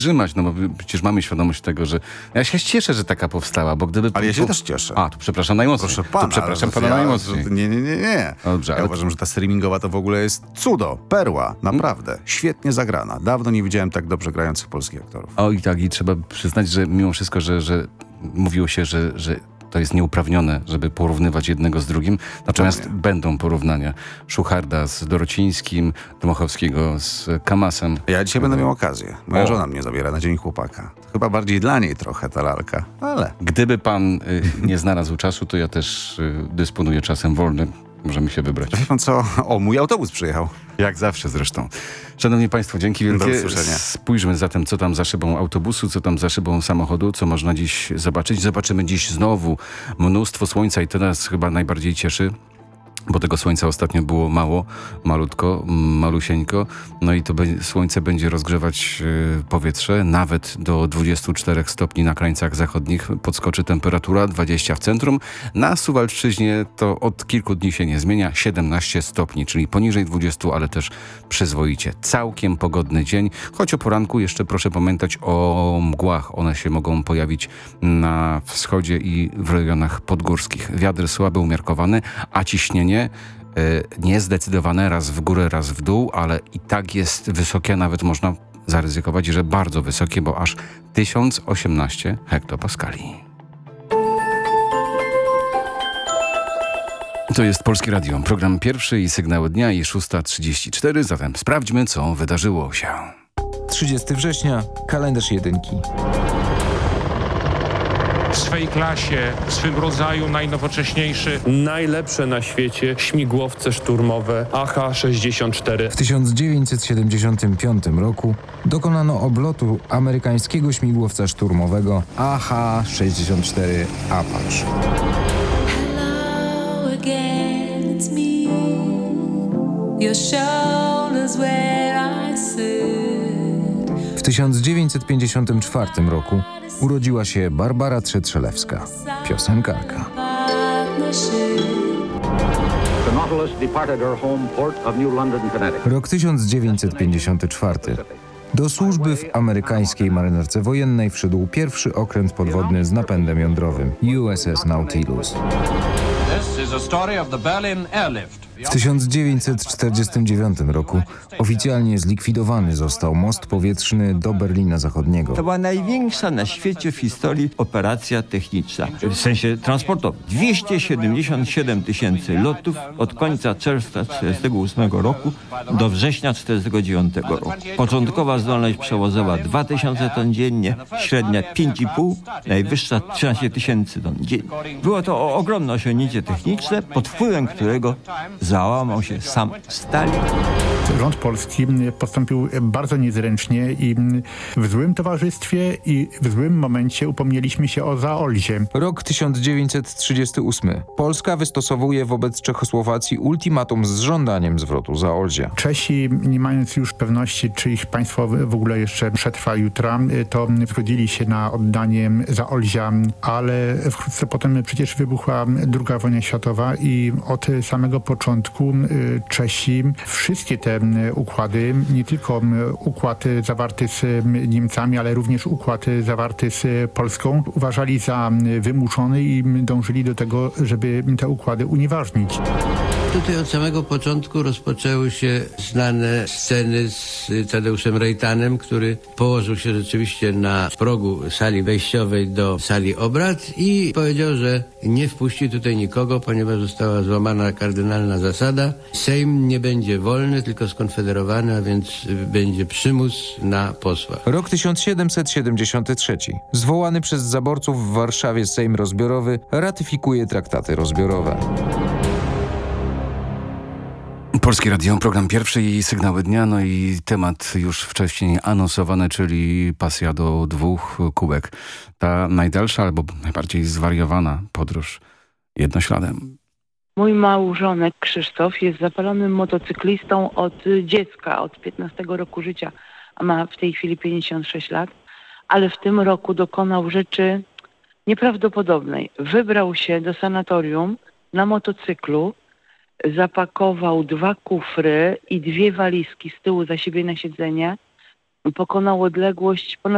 Rzymać, no bo przecież mamy świadomość tego, że... Ja się cieszę, że taka powstała, bo gdyby... Ale ja się też cieszę. A, to przepraszam najmocniej. Proszę pana. To przepraszam pana najmocniej. Nie. Dobrze, Ja ale... uważam, że ta streamingowa to w ogóle jest cudo, perła, naprawdę. Świetnie zagrana. Dawno nie widziałem tak dobrze grających polskich aktorów. O i tak, i trzeba przyznać, że mimo wszystko, że mówiło się, że to jest nieuprawnione, żeby porównywać jednego z drugim. Natomiast będą porównania Szucharda z Dorocińskim, Dmochowskiego z Kamasem. Ja dzisiaj będę miał okazję. Moja żona mnie zabiera na Dzień Chłopaka. To chyba bardziej dla niej trochę ta lalka, ale... Gdyby pan nie znalazł czasu, to ja też dysponuję czasem wolnym. Możemy się wybrać. Wie pan co? O, mój autobus przyjechał. Jak zawsze zresztą. Szanowni Państwo, dzięki wielkie. Do usłyszenia. Spójrzmy zatem, co tam za szybą autobusu, co tam za szybą samochodu, co można dziś zobaczyć. Zobaczymy dziś znowu mnóstwo słońca i to nas chyba najbardziej cieszy. Bo tego słońca ostatnio było mało, malutko, malusieńko. No i to słońce będzie rozgrzewać powietrze. Nawet do 24 stopni na krańcach zachodnich podskoczy temperatura, 20 w centrum. Na Suwalszczyźnie to od kilku dni się nie zmienia, 17 stopni, czyli poniżej 20, ale też przyzwoicie. Całkiem pogodny dzień, choć o poranku jeszcze proszę pamiętać o mgłach. One się mogą pojawić na wschodzie i w rejonach podgórskich. Wiatr słaby, umiarkowany, a ciśnienie niezdecydowane, raz w górę, raz w dół, ale i tak jest wysokie, nawet można zaryzykować, że bardzo wysokie, bo aż 1018 hektopaskali. To jest Polskie Radio, program pierwszy i sygnały dnia i 6:34, zatem sprawdźmy, co wydarzyło się. 30 września, kalendarz jedynki. W swej klasie, w swym rodzaju najnowocześniejszy. Najlepsze na świecie śmigłowce szturmowe AH-64. W 1975 roku dokonano oblotu amerykańskiego śmigłowca szturmowego AH-64 Apache. Hello again, it's me. Your shoulders where I sit. W 1954 roku urodziła się Barbara Trzetrzelewska, piosenkarka. The Nautilus departed her home port of New London, Connecticut. Rok 1954. Do służby w amerykańskiej marynarce wojennej wszedł pierwszy okręt podwodny z napędem jądrowym USS Nautilus. W 1949 roku oficjalnie zlikwidowany został most powietrzny do Berlina Zachodniego. To była największa na świecie w historii operacja techniczna, w sensie transportowym. 277 000 lotów od końca czerwca 1948 roku do września 1949 roku. Początkowa zdolność przewozowa 2000 ton dziennie, średnia 5,5, najwyższa 13 000 ton dziennie. Było to ogromne osiągnięcie techniczne, pod wpływem którego załamał się sam Stalin. Rząd polski postąpił bardzo niezręcznie i w złym towarzystwie i w złym momencie upomnieliśmy się o Zaolzie. Rok 1938. Polska wystosowuje wobec Czechosłowacji ultimatum z żądaniem zwrotu Zaolzia. Czesi, nie mając już pewności, czy ich państwo w ogóle jeszcze przetrwa jutra, to zgodzili się na oddanie Zaolzia, ale wkrótce potem przecież wybuchła II wojna światowa i od samego początku Czesi wszystkie te układy, nie tylko układ zawarty z Niemcami, ale również układ zawarty z Polską uważali za wymuszony i dążyli do tego, żeby te układy unieważnić. Tutaj od samego początku rozpoczęły się znane sceny z Tadeuszem Rejtanem, który położył się rzeczywiście na progu sali wejściowej do sali obrad i powiedział, że nie wpuści tutaj nikogo, ponieważ została złamana kardynalna zasada. Sejm nie będzie wolny, tylko skonfederowany, a więc będzie przymus na posłach. Rok 1773. Zwołany przez zaborców w Warszawie Sejm Rozbiorowy ratyfikuje traktaty rozbiorowe. Polskie Radio, program pierwszy i sygnały dnia, no i temat już wcześniej anonsowany, czyli pasja do 2 kółek. Ta najdalsza albo najbardziej zwariowana podróż jednośladem. Mój małżonek Krzysztof jest zapalonym motocyklistą od dziecka, od 15 roku życia, a ma w tej chwili 56 lat, ale w tym roku dokonał rzeczy nieprawdopodobnej. Wybrał się do sanatorium na motocyklu, zapakował 2 kufry i 2 walizki z tyłu za siebie na siedzenie, pokonał odległość ponad